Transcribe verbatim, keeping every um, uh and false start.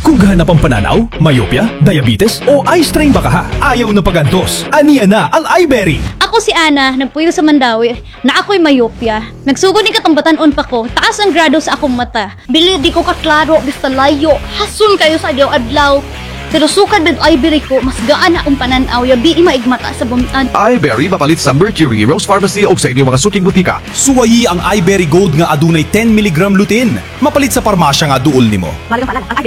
Kung gahanap ang pananaw, myopia, diabetes o eye strain baka ha, ayaw na pagantos. Aniya na ang iBerry. Ako si Ana, nagpuyo sa Mandawi, na ako'y myopia. Nagsugod ni katong batanon pa ko, taas ang grado sa akong mata. Bili di ko kaklaro, basta layo, hasun kayo sa adlaw-adlaw. Pero sukad med iBerry ko, mas gaan na akong pananaw, yabi maigmata sa bumitan. iBerry mapalit sa Mercury, Rose Pharmacy o sa inyong mga suking butika. Suwayi ang iBerry Gold nga adunay ten milligram lutein. Mapalit sa parmasya nga duol nimo. Mahalagang paalala, ang